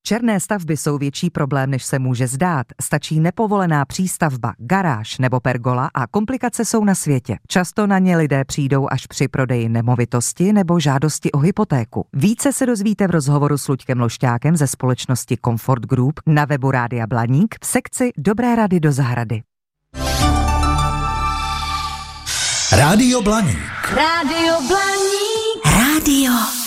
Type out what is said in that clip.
Černé stavby jsou větší problém, než se může zdát. Stačí nepovolená přístavba, garáž nebo pergola a komplikace jsou na světě. Často na ně lidé přijdou až při prodeji nemovitosti nebo žádosti o hypotéku. Více se dozvíte v rozhovoru s Luďkem Lošťákem ze společnosti Comfort Group na webu Rádia Blaník v sekci Dobré rady do zahrady. Rádio Blaník. Rádio Blaník. Rádio